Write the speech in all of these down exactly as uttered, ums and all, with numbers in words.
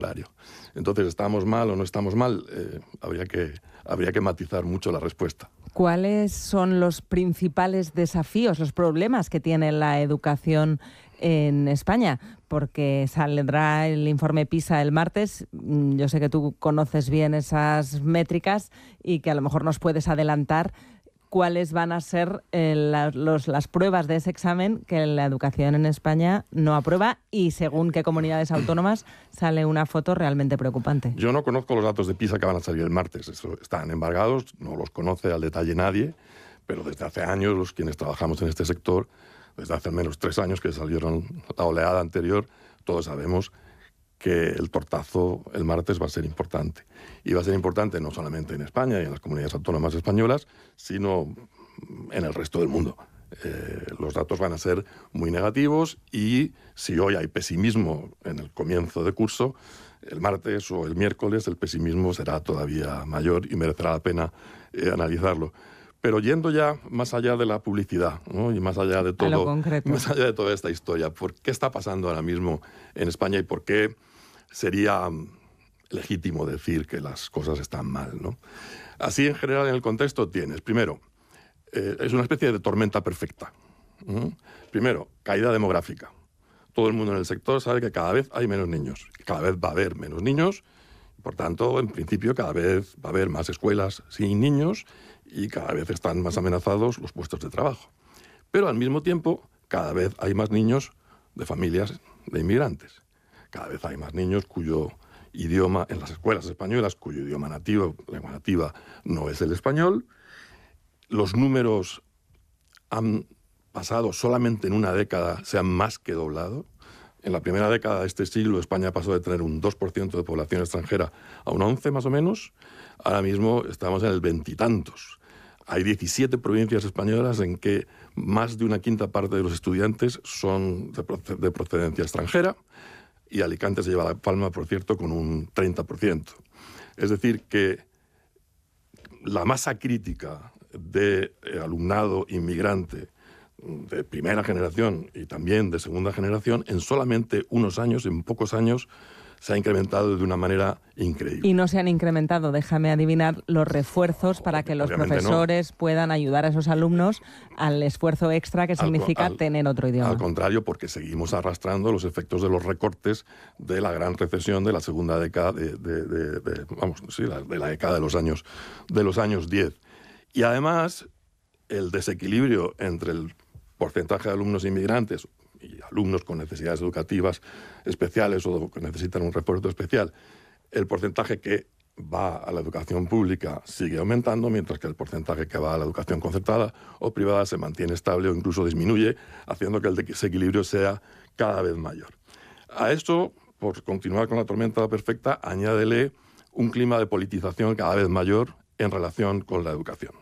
Entonces, ¿estamos mal o no estamos mal? Eh, habría que, habría que matizar mucho la respuesta. ¿Cuáles son los principales desafíos, los problemas que tiene la educación en España? Porque saldrá el informe PISA el martes. Yo sé que tú conoces bien esas métricas y que a lo mejor nos puedes adelantar cuáles van a ser eh, la, los, las pruebas de ese examen que la educación en España no aprueba, y según qué comunidades autónomas sale una foto realmente preocupante. Yo no conozco los datos de PISA que van a salir el martes. Eso, están embargados, no los conoce al detalle nadie, pero desde hace años los quienes trabajamos en este sector, desde hace al menos tres años que salieron la oleada anterior, todos sabemos que el tortazo el martes va a ser importante. Y va a ser importante no solamente en España y en las comunidades autónomas españolas, sino en el resto del mundo. Eh, los datos van a ser muy negativos y si hoy hay pesimismo en el comienzo de curso, el martes o el miércoles el pesimismo será todavía mayor y merecerá la pena eh, analizarlo. Pero yendo ya más allá de la publicidad, ¿no? Y más allá de todo, más allá de toda esta historia, ¿por qué está pasando ahora mismo en España y por qué sería legítimo decir que las cosas están mal, ¿no? Así, en general, en el contexto tienes, primero, eh, es una especie de tormenta perfecta. ¿Mm? Primero, caída demográfica. Todo el mundo en el sector sabe que cada vez hay menos niños, que cada vez va a haber menos niños, y por tanto, en principio, cada vez va a haber más escuelas sin niños y cada vez están más amenazados los puestos de trabajo. Pero al mismo tiempo, cada vez hay más niños de familias de inmigrantes. Cada vez hay más niños cuyo idioma, en las escuelas españolas, cuyo idioma nativo, lengua nativa, no es el español. Los números han pasado solamente en una década, se han más que doblado. En la primera década de este siglo, España pasó de tener un dos por ciento de población extranjera a un once por ciento más o menos. Ahora mismo estamos en el veintitantos. Hay diecisiete provincias españolas en que más de una quinta parte de los estudiantes son de procedencia extranjera. Y Alicante se lleva la palma, por cierto, con un treinta por ciento. Es decir, que la masa crítica de alumnado inmigrante de primera generación y también de segunda generación, en solamente unos años, en pocos años, se ha incrementado de una manera increíble. Y no se han incrementado, déjame adivinar, los refuerzos para que los Obviamente profesores no. puedan ayudar a esos alumnos al esfuerzo extra que significa al, al, tener otro idioma. Al contrario, porque seguimos arrastrando los efectos de los recortes de la gran recesión de la segunda década de, de, de, de vamos, sí, la, de la década de los años de los años diez. Y además, el desequilibrio entre el porcentaje de alumnos inmigrantes y alumnos con necesidades educativas especiales o que necesitan un refuerzo especial, el porcentaje que va a la educación pública sigue aumentando, mientras que el porcentaje que va a la educación concertada o privada se mantiene estable o incluso disminuye, haciendo que el desequilibrio sea cada vez mayor. A esto, por continuar con la tormenta perfecta, añádele un clima de politización cada vez mayor en relación con la educación.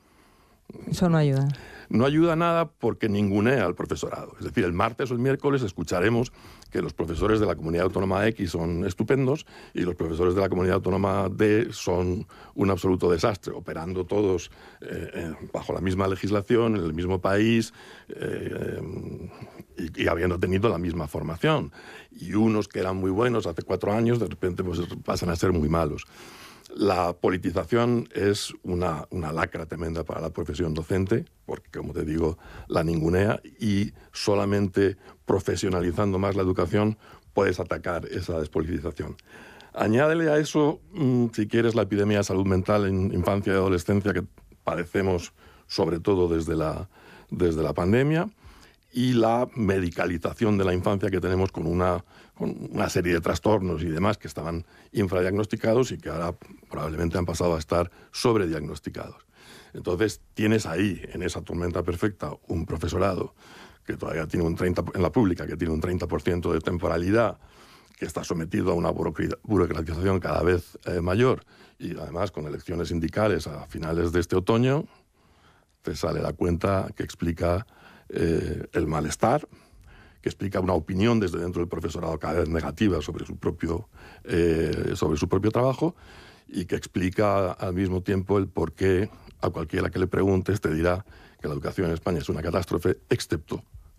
Eso no ayuda. No ayuda nada porque ningunea al profesorado. Es decir, el martes o el miércoles escucharemos que los profesores de la comunidad autónoma X son estupendos y los profesores de la comunidad autónoma D son un absoluto desastre, operando todos eh, eh, bajo la misma legislación, en el mismo país eh, y, y habiendo tenido la misma formación. Y unos que eran muy buenos hace cuatro años, de repente pues, pasan a ser muy malos. La politización es una, una lacra tremenda para la profesión docente, porque, como te digo, la ningunea, y solamente profesionalizando más la educación puedes atacar esa despolitización. Añádele a eso, si quieres, la epidemia de salud mental en infancia y adolescencia que padecemos sobre todo desde la, desde la pandemia, y la medicalización de la infancia que tenemos con una, con una serie de trastornos y demás que estaban infradiagnosticados y que ahora probablemente han pasado a estar sobrediagnosticados. Entonces tienes ahí, en esa tormenta perfecta, un profesorado que todavía tiene un treinta por ciento, en la pública, que tiene un treinta por ciento de temporalidad, que está sometido a una burocratización cada vez eh, mayor y además con elecciones sindicales a finales de este otoño, te sale la cuenta que explica Eh, el malestar, que explica una opinión desde dentro del profesorado cada vez negativa sobre su propio, eh, sobre su propio trabajo y que explica al mismo tiempo el por qué a cualquiera que le preguntes te dirá que la educación en España es una catástrofe, excepto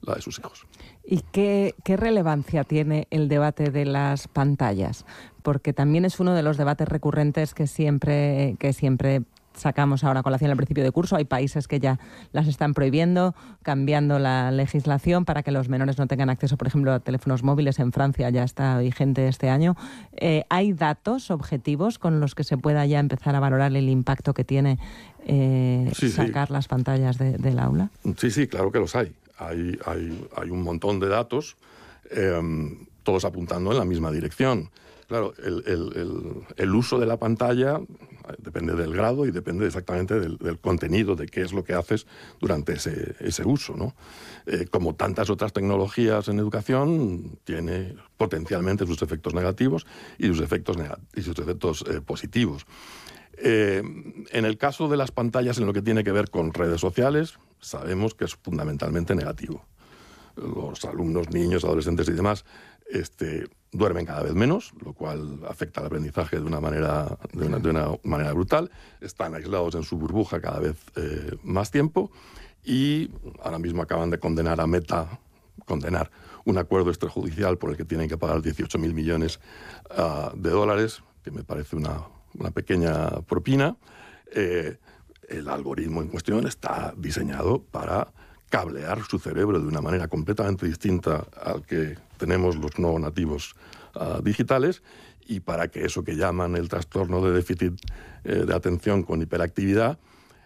la de sus hijos. ¿Y qué, qué relevancia tiene el debate de las pantallas? Porque también es uno de los debates recurrentes que siempre, que siempre sacamos ahora a colación al principio de curso. Hay países que ya las están prohibiendo, cambiando la legislación para que los menores no tengan acceso, por ejemplo, a teléfonos móviles. En Francia ya está vigente este año. Eh, ¿Hay datos objetivos con los que se pueda ya empezar a valorar el impacto que tiene eh, sí, sacar sí. las pantallas de, del aula? Sí, sí, claro que los hay. Hay, hay, hay un montón de datos, eh, todos apuntando en la misma dirección. Claro, el, el, el, el uso de la pantalla depende del grado y depende exactamente del, del contenido, de qué es lo que haces durante ese, ese uso, ¿no? Eh, como tantas otras tecnologías en educación, tiene potencialmente sus efectos negativos y sus efectos, y sus efectos eh, positivos. Eh, en el caso de las pantallas, en lo que tiene que ver con redes sociales, sabemos que es fundamentalmente negativo. Los alumnos, niños, adolescentes y demás este, duermen cada vez menos, lo cual afecta al aprendizaje de una manera, de una, de una manera brutal. Están aislados en su burbuja cada vez eh, más tiempo y ahora mismo acaban de condenar a Meta, condenar un acuerdo extrajudicial por el que tienen que pagar dieciocho mil millones uh, de dólares, que me parece una, una pequeña propina. Eh, el algoritmo en cuestión está diseñado para cablear su cerebro de una manera completamente distinta al que tenemos los no nativos uh, digitales, y para que eso que llaman el trastorno de déficit eh, de atención con hiperactividad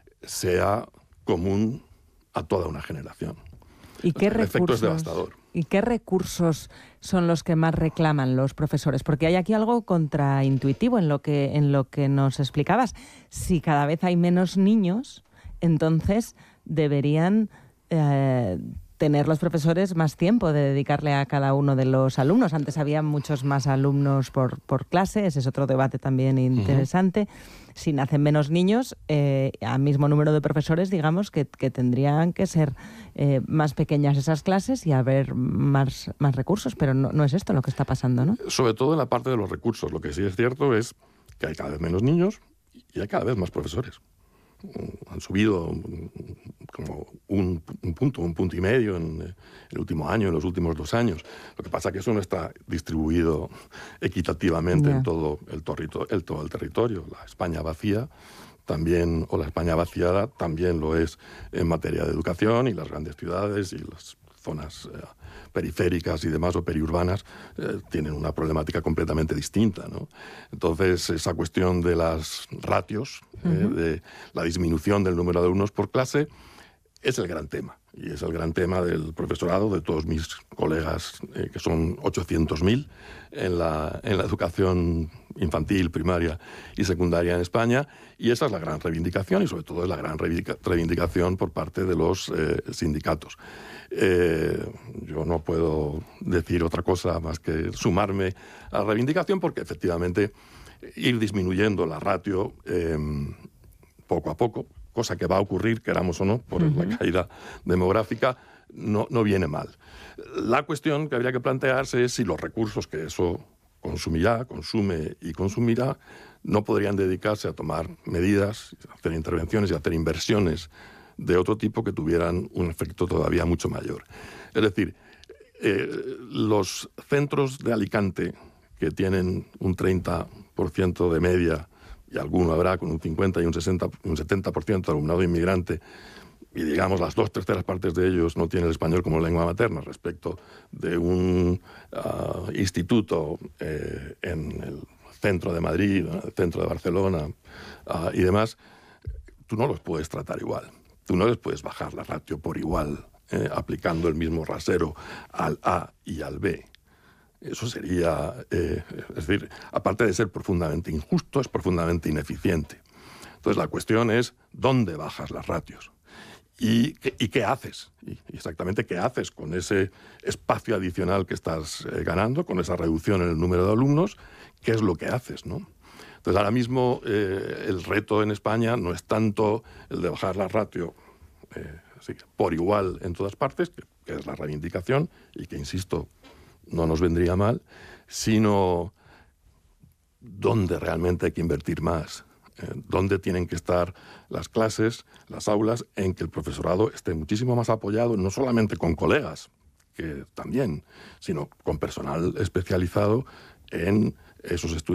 sea común a toda una generación. ¿Y qué el recursos, efecto es devastador. ¿Y qué recursos son los que más reclaman los profesores? Porque hay aquí algo contraintuitivo en lo que, en lo que nos explicabas. Si cada vez hay menos niños, entonces deberían Eh, tener los profesores más tiempo de dedicarle a cada uno de los alumnos. Antes había muchos más alumnos por, por clase, ese es otro debate también interesante. Uh-huh. Si nacen menos niños, eh, al mismo número de profesores, digamos, que, que tendrían que ser eh, más pequeñas esas clases y haber más, más recursos, pero no, no es esto lo que está pasando, ¿no? Sobre todo en la parte de los recursos. Lo que sí es cierto es que hay cada vez menos niños y hay cada vez más profesores. Han subido como un, un punto, un punto y medio en el último año, en los últimos dos años. Lo que pasa es que eso no está distribuido equitativamente yeah. en todo el, torrito, el, todo el territorio. La España vacía también, o la España vaciada también lo es en materia de educación, y las grandes ciudades y las zonas eh, periféricas y demás, o periurbanas, eh, tienen una problemática completamente distinta, ¿no? Entonces, esa cuestión de las ratios, uh-huh. eh, de la disminución del número de alumnos por clase, es el gran tema. Y es el gran tema del profesorado, de todos mis colegas, eh, que son ochocientos mil en la, en la educación infantil, primaria y secundaria en España. Y esa es la gran reivindicación, y sobre todo es la gran reivindicación por parte de los eh, sindicatos. Eh, yo no puedo decir otra cosa más que sumarme a la reivindicación, porque efectivamente ir disminuyendo la ratio eh, poco a poco, cosa que va a ocurrir, queramos o no, por uh-huh. la caída demográfica, no, no viene mal. La cuestión que habría que plantearse es si los recursos que eso consumirá, consume y consumirá, no podrían dedicarse a tomar medidas, a hacer intervenciones y a hacer inversiones de otro tipo que tuvieran un efecto todavía mucho mayor. Es decir, eh, los centros de Alicante, que tienen un treinta por ciento de media, y alguno habrá con un cincuenta y un sesenta, un setenta por ciento de alumnado inmigrante, y digamos las dos terceras partes de ellos no tienen el español como lengua materna, respecto de un uh, instituto eh, en el centro de Madrid, en el centro de Barcelona uh, y demás, tú no los puedes tratar igual. Tú no les puedes bajar la ratio por igual, eh, aplicando el mismo rasero al A y al B. Eso sería, eh, es decir, aparte de ser profundamente injusto, es profundamente ineficiente. Entonces la cuestión es dónde bajas las ratios y qué, y qué haces, y exactamente qué haces con ese espacio adicional que estás eh, ganando, con esa reducción en el número de alumnos, qué es lo que haces, ¿no? Entonces ahora mismo eh, el reto en España no es tanto el de bajar la ratio eh, así, por igual en todas partes, que, que es la reivindicación y que, insisto, no nos vendría mal, sino dónde realmente hay que invertir más eh, dónde tienen que estar las clases, las aulas, en que el profesorado esté muchísimo más apoyado, no solamente con colegas, que también, sino con personal especializado en esos estudios